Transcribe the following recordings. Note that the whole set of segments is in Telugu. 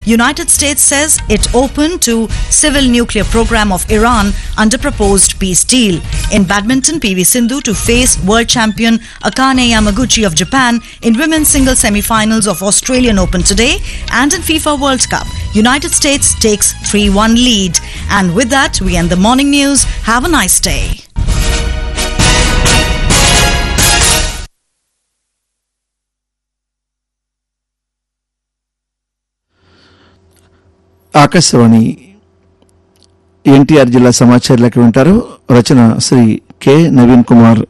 United States says it open to civil nuclear program of Iran under proposed peace deal. In badminton, PV Sindhu to face world champion Akane Yamaguchi of Japan in women's singles semi-finals of Australian Open today. And in FIFA World Cup, United States takes 3-1 lead. And with that, we end the morning news. Have a nice day. Akashvani NTR జిల్లా సమాచారాలకు వింటారు. రచన శ్రీ కె నవీన్ కుమార్.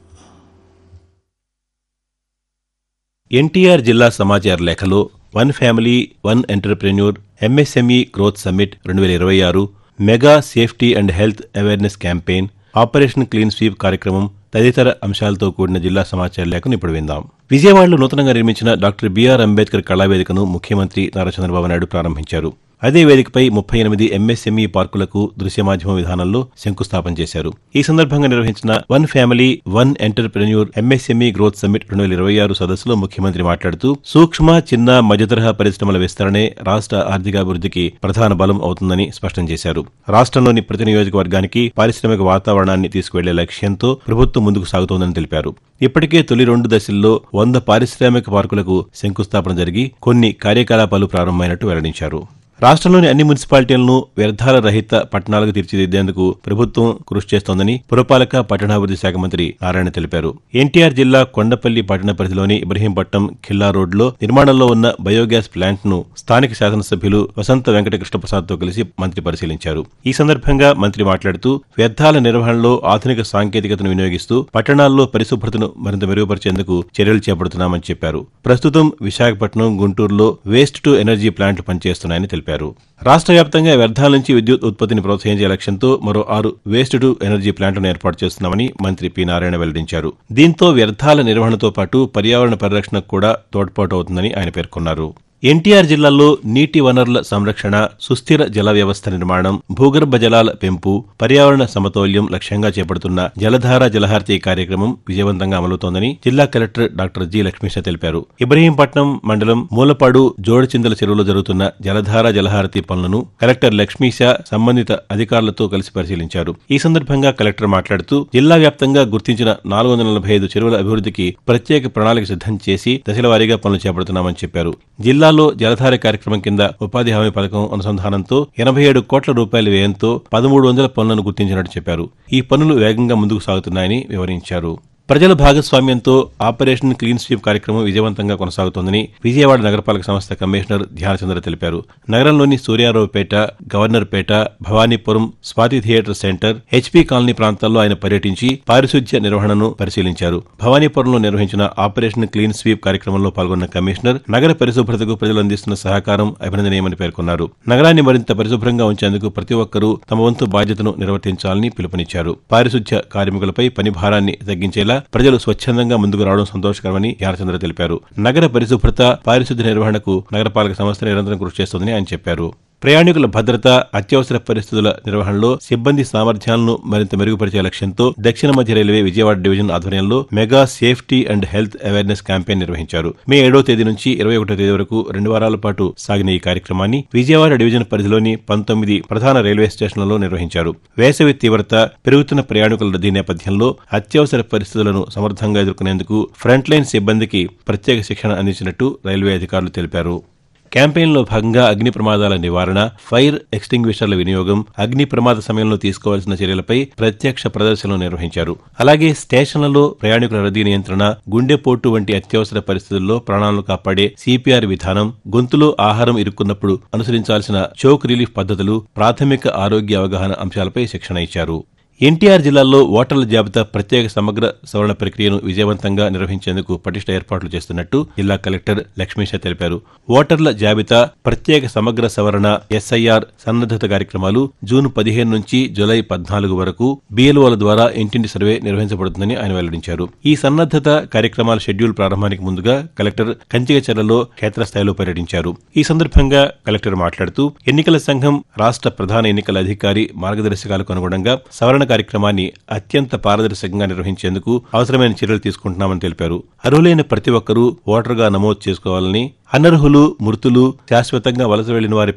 ఎన్టీఆర్ జిల్లా సమాచార లేఖలో one family one entrepreneur MSME growth summit 2026, mega safety and health awareness campaign, operation clean sweep కార్యక్రమం తదితర అంశాలతో కూడిన జిల్లా సమాచార లేఖను ఇప్పుడు విందాం. విజయవాడలో నూతనంగా నిర్మించిన డాక్టర్ బిఆర్ అంబేద్కర్ కళావేదికను ముఖ్యమంత్రి నారా చంద్రబాబు నాయుడు ప్రారంభించారు. అదే వేదికపై 38 ఎంఎస్ఎంఈ పార్కులకు దృశ్య మాధ్యమ విధానంలో శంకుస్థాపన చేశారు. ఈ సందర్భంగా నిర్వహించిన one family one entrepreneur MSME growth summit 2026 సదస్సులో ముఖ్యమంత్రి మాట్లాడుతూ సూక్ష్మ, చిన్న, మధ్యతరహా పరిశ్రమల విస్తరణే రాష్ట్ర ఆర్థికాభివృద్ధికి ప్రధాన బలం అవుతుందని స్పష్టం చేశారు. రాష్ట్రంలోని ప్రతి నియోజకవర్గానికి పారిశ్రామిక వాతావరణాన్ని తీసుకువెళ్లే లక్ష్యంతో ప్రభుత్వం ముందుకు సాగుతోందని తెలిపారు. ఇప్పటికే తొలి 2 దశల్లో 100 పారిశ్రామిక పార్కులకు శంకుస్థాపన జరిగి కొన్ని కార్యకలాపాలు ప్రారంభమైనట్టు వెల్లడించారు. రాష్ట్రంలోని అన్ని మున్సిపాలిటీలను వ్యర్థాల రహిత పట్టణాలకు తీర్చిదిద్దేందుకు ప్రభుత్వం కృషి చేస్తోందని పురపాలక పట్టణాభివృద్ది శాఖ మంత్రి నారాయణ తెలిపారు. ఎన్టీఆర్ జిల్లా కొండపల్లి పట్టణ పరిధిలోని ఇబ్రహీంపట్నం ఖిల్లా రోడ్లో నిర్మాణంలో ఉన్న బయోగ్యాస్ ప్లాంట్ ను స్థానిక శాసనసభ్యులు వసంత వెంకట కృష్ణప్రసాద్ తో కలిసి మంత్రి పరిశీలించారు. ఈ సందర్భంగా మంత్రి మాట్లాడుతూ వ్యర్థాల నిర్వహణలో ఆధునిక సాంకేతికతను వినియోగిస్తూ పట్టణాల్లో పరిశుభ్రతను మరింత మెరుగుపరిచేందుకు చర్యలు చేపడుతున్నామని చెప్పారు. ప్రస్తుతం విశాఖపట్నం, గుంటూరులో వేస్ట్ టు ఎనర్జీ ప్లాంట్లు పనిచేస్తున్నాయని తెలిపారు. రాష్ట్ర వ్యాప్తంగా వ్యర్థాల నుంచి విద్యుత్ ఉత్పత్తిని ప్రోత్సహించే లక్ష్యంతో మరో 6 వేస్ట్ టు ఎనర్జీ ప్లాంట్లను ఏర్పాటు చేస్తున్నామని మంత్రి పి నారాయణ వెల్లడించారు. దీంతో వ్యర్థాల నిర్వహణతో పాటు పర్యావరణ పరిరక్షణకు కూడా తోడ్పాటు అవుతుందని ఆయన పేర్కొన్నారు. ఎన్టీఆర్ జిల్లాలో నీటి వనరుల సంరక్షణ, సుస్థిర జల వ్యవస్థ నిర్మాణం, భూగర్భ జలాల పెంపు, పర్యావరణ సమతౌల్యం లక్ష్యంగా చేపడుతున్న జలధార జలహారతి కార్యక్రమం విజయవంతంగా అమలుతోందని జిల్లా కలెక్టర్ డాక్టర్ జి లక్ష్మీష తెలిపారు. ఇబ్రహీంపట్నం మండలం మూలపాడు జోడచింతల చెరువులో జరుగుతున్న జలధార జలహారతి పనులను కలెక్టర్ లక్ష్మీష సంబంధిత అధికారులతో కలిసి పరిశీలించారు. ఈ సందర్భంగా కలెక్టర్ మాట్లాడుతూ జిల్లా వ్యాప్తంగా గుర్తించిన 445 చెరువుల అభివృద్ధికి ప్రత్యేక ప్రణాళిక సిద్దం చేసి దశలవారీగా పనులు చేపడుతున్నామని చెప్పారు. జిల్లాలో జలధార కార్యక్రమం కింద ఉపాధి హామీ పథకం అనుసంధానంతో 87 కోట్ల రూపాయల వ్యయంతో 1300 పనులను గుర్తించినట్టు చెప్పారు. ఈ పనులు వేగంగా ముందుకు సాగుతున్నాయని వివరించారు. ప్రజల భాగస్వామ్యంతో ఆపరేషన్ క్లీన్ స్వీప్ కార్యక్రమం విజయవంతంగా కొనసాగుతోందని విజయవాడ నగరపాలక సంస్థ కమిషనర్ ధ్యానచంద్ర తెలిపారు. నగరంలోని Suryaraopeta, Governorpet, Bhavanipuram, Swathi theatre centre, HP colony ప్రాంతాల్లో ఆయన పర్యటించి పారిశుధ్య నిర్వహణను పరిశీలించారు. భవానీపురంలో నిర్వహించిన ఆపరేషన్ క్లీన్ స్వీప్ కార్యక్రమంలో పాల్గొన్న కమిషనర్ నగర పరిశుభ్రతకు ప్రజలు అందిస్తున్న సహకారం అభినందనీయమని పేర్కొన్నారు. నగరాన్ని మరింత పరిశుభ్రంగా ఉంచేందుకు ప్రతి ఒక్కరూ తమ వంతు బాధ్యతను నిర్వర్తించాలని పిలుపునిచ్చారు. పారిశుధ్య కార్మికులపై పని భారాన్ని తగ్గించేలా ప్రజలు స్వచ్ఛందంగా ముందుకు రావడం సంతోషకరమని ధ్యానచంద్ర తెలిపారు. నగర పరిశుభ్రత, పారిశుద్ధ్య నిర్వహణకు నగరపాలక సంస్థ నిరంతరం కృషి చేస్తోందని ఆయన చెప్పారు. ప్రయాణికుల భద్రత, అత్యవసర పరిస్థితుల నిర్వహణలో సిబ్బంది సామర్థ్యాలను మరింత మెరుగుపరిచే లక్ష్యంతో దక్షిణ మధ్య రైల్వే విజయవాడ డివిజన్ ఆధ్వర్యంలో mega safety and health awareness campaign నిర్వహించారు. మే 7వ తేదీ నుంచి 21వ తేదీ వరకు 2 వారాల పాటు సాగిన ఈ కార్యక్రమాన్ని విజయవాడ డివిజన్ పరిధిలోని 19 ప్రధాన రైల్వే స్టేషన్లలో నిర్వహించారు. వేసవి తీవ్రత, పెరుగుతున్న ప్రయాణికుల రద్దీ నేపథ్యంలో అత్యవసర పరిస్థితులను సమర్థంగా ఎదుర్కొనేందుకు ఫ్రంట్ లైన్ సిబ్బందికి ప్రత్యేక శిక్షణ అందించినట్టు రైల్వే అధికారులు తెలిపారు. క్యాంపెయిన్లో భాగంగా అగ్ని ప్రమాదాల నివారణ, ఫైర్ ఎక్స్టింగ్విషర్ల వినియోగం, అగ్ని ప్రమాద సమయంలో తీసుకోవాల్సిన చర్యలపై ప్రత్యక్ష ప్రదర్శనలు నిర్వహించారు. అలాగే స్టేషన్లలో ప్రయాణికుల రద్దీ నియంత్రణ, గుండెపోటు వంటి అత్యవసర పరిస్థితుల్లో ప్రాణాలను కాపాడే సిపిఆర్ విధానం, గొంతులో ఆహారం ఇరుక్కున్నప్పుడు అనుసరించాల్సిన చోక్ రిలీఫ్ పద్ధతులు, ప్రాథమిక ఆరోగ్య అవగాహన అంశాలపై శిక్షణ ఇచ్చారు. ఎన్టీఆర్ జిల్లాలో ఓటర్ల జాబితా ప్రత్యేక సమగ్ర సవరణ ప్రక్రియను విజయవంతంగా నిర్వహించేందుకు పటిష్ట ఏర్పాట్లు చేస్తున్నట్టు జిల్లా కలెక్టర్ లక్ష్మీష తెలిపారు. ఓటర్ల జాబితా ప్రత్యేక సమగ్ర సవరణ ఎస్ఐఆర్ సన్నద్దత కార్యక్రమాలు జూన్ 15 నుంచి జూలై 14 వరకు బిఎల్ఓల ద్వారా ఇంటింటి సర్వే నిర్వహించబడుతుందని ఆయన వెల్లడించారు. ఈ సన్నద్దత కార్యక్రమాల షెడ్యూల్ ప్రారంభానికి ముందుగా కలెక్టర్ కంచికచర్లలో క్షేత్రస్థాయిలో పర్యటించారు. ఈ సందర్భంగా కలెక్టర్ మాట్లాడుతూ ఎన్నికల సంఘం రాష్ట్ర ప్రధాన ఎన్నికల అధికారి మార్గదర్శకాలకు అనుగుణంగా సవరణ కార్యక్రమాన్ని అత్యంత పారదర్శకంగా నిర్వహించేందుకు అవసరమైన చర్యలు తీసుకుంటున్నామని తెలిపారు. అర్హులైన ప్రతి ఒక్కరూ ఓటరుగా నమోదు చేసుకోవాలని, అనర్హులు, మృతులు, శాశ్వతంగా వలస వెళ్లిన వారి